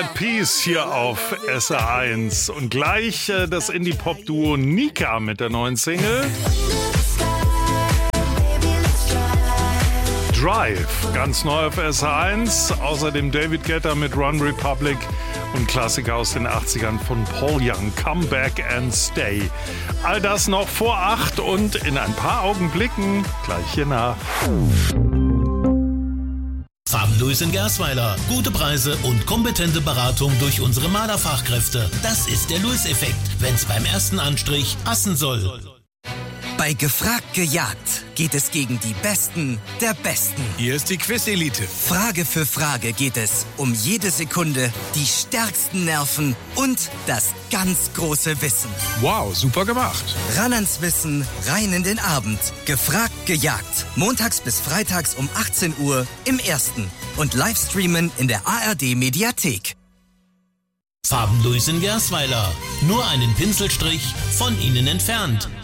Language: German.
Eyed Peas hier auf SR1 und gleich das Indie-Pop-Duo Nika mit der neuen Single Drive, ganz neu auf SR1. Außerdem David Guetta mit Run Republic und Klassiker aus den 80ern von Paul Young, Come Back and Stay. All das noch vor 8 und in ein paar Augenblicken gleich hier nach. Farbenluis in Gersweiler. Gute Preise und kompetente Beratung durch unsere Malerfachkräfte. Das ist der Luis-Effekt, wenn's beim ersten Anstrich passen soll. Bei Gefragt gejagt geht es gegen die Besten der Besten. Hier ist die Quiz-Elite. Frage für Frage geht es um jede Sekunde, die stärksten Nerven und das ganz große Wissen. Wow, super gemacht. Ran ans Wissen, rein in den Abend. Gefragt gejagt. Montags bis freitags um 18 Uhr im Ersten. Und Livestreamen in der ARD-Mediathek. Farbenluis in Gersweiler. Nur einen Pinselstrich von Ihnen entfernt.